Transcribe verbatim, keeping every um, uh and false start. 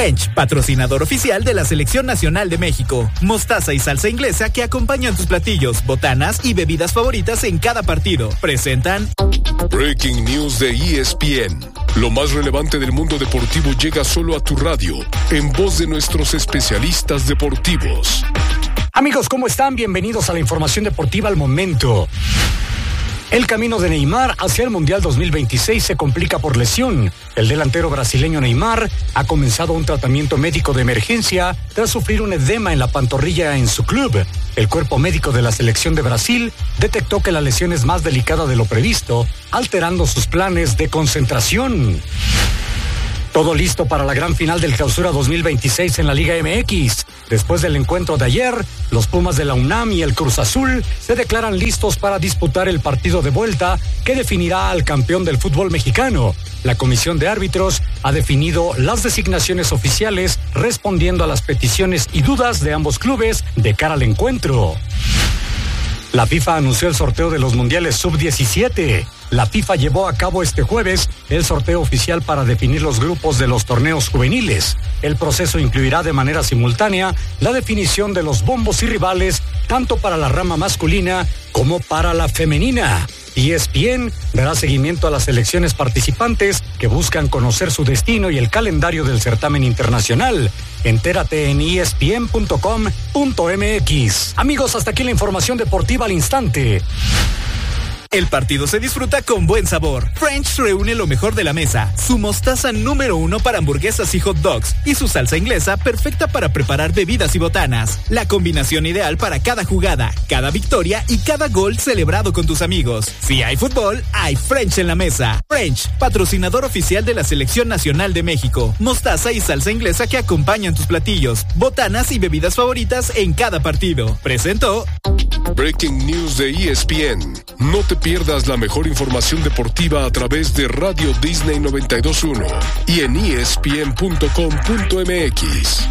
French, patrocinador oficial de la Selección Nacional de México. Mostaza y salsa inglesa que acompañan tus platillos, botanas y bebidas favoritas en cada partido. Presentan Breaking News de E S P N. Lo más relevante del mundo deportivo llega solo a tu radio, en voz de nuestros especialistas deportivos. Amigos, ¿cómo están? Bienvenidos a la información deportiva al momento. El camino de Neymar hacia el Mundial dos mil veintiséis se complica por lesión. El delantero brasileño Neymar ha comenzado un tratamiento médico de emergencia tras sufrir un edema en la pantorrilla en su club. El cuerpo médico de la selección de Brasil detectó que la lesión es más delicada de lo previsto, alterando sus planes de concentración. Todo listo para la gran final del Clausura dos mil veintiséis en la Liga M X. Después del encuentro de ayer, los Pumas de la UNAM y el Cruz Azul se declaran listos para disputar el partido de vuelta que definirá al campeón del fútbol mexicano. La comisión de árbitros ha definido las designaciones oficiales respondiendo a las peticiones y dudas de ambos clubes de cara al encuentro. La FIFA anunció el sorteo de los mundiales sub diecisiete. La FIFA llevó a cabo este jueves el sorteo oficial para definir los grupos de los torneos juveniles. El proceso incluirá de manera simultánea la definición de los bombos y rivales, tanto para la rama masculina como para la femenina. E S P N dará seguimiento a las selecciones participantes que buscan conocer su destino y el calendario del certamen internacional. Entérate en E S P N punto com punto M X. Amigos, hasta aquí la información deportiva al instante. El partido se disfruta con buen sabor. French reúne lo mejor de la mesa. Su mostaza número uno para hamburguesas y hot dogs. Y su salsa inglesa perfecta para preparar bebidas y botanas. La combinación ideal para cada jugada, cada victoria y cada gol celebrado con tus amigos. Si hay fútbol, hay French en la mesa. French, patrocinador oficial de la Selección Nacional de México. Mostaza y salsa inglesa que acompañan tus platillos, botanas y bebidas favoritas en cada partido. Presentó Breaking News de E S P N. No te pierdas la mejor información deportiva a través de Radio Disney noventa y dos punto uno y en E S P N punto com punto M X.